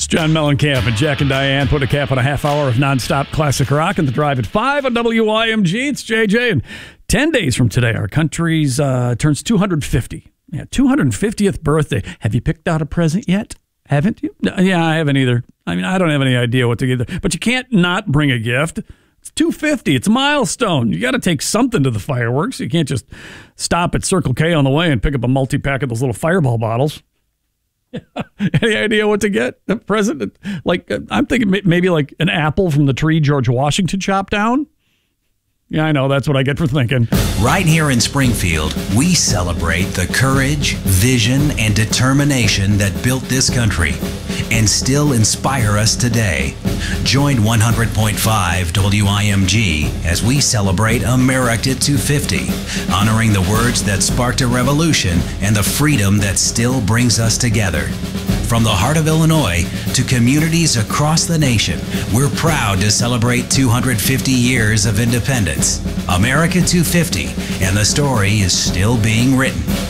John Mellencamp and Jack and Diane put a cap on a half hour of nonstop classic rock in the Drive at 5 on WYMG. It's JJ, and 10 days from today, our country's turns 250. Yeah, 250th birthday. Have you picked out a present yet? Haven't you? Yeah, I haven't either. I mean, I don't have any idea what to give. But you can't not bring a gift. It's 250. It's a milestone. You got to take something to the fireworks. You can't just stop at Circle K on the way and pick up a multi-pack of those little Fireball bottles. Any idea what to get? A present? Like, I'm thinking maybe like an apple from the tree George Washington chopped down. Yeah, I know. That's what I get for thinking. Right here in Springfield, we celebrate the courage, vision, and determination that built this country and still inspire us today. Join 100.5 WIMG as we celebrate America 250, honoring the words that sparked a revolution and the freedom that still brings us together. From the heart of Illinois to communities across the nation, we're proud to celebrate 250 years of independence. America 250, and the story is still being written.